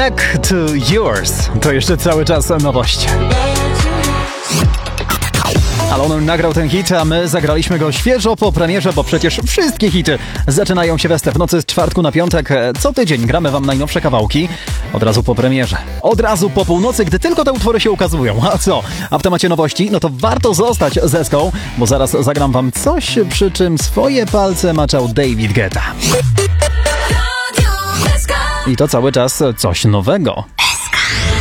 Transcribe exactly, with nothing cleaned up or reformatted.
Back to Yours. To jeszcze cały czas nowość. Alon nagrał ten hit, a my zagraliśmy go świeżo po premierze, bo przecież wszystkie hity zaczynają się we w nocy z czwartku na piątek. Co tydzień gramy wam najnowsze kawałki od razu po premierze. Od razu po północy, gdy tylko te utwory się ukazują. A co? A w temacie nowości? No to warto zostać z Eską, bo zaraz zagram wam coś, przy czym swoje palce maczał David Guetta. I to cały czas coś nowego.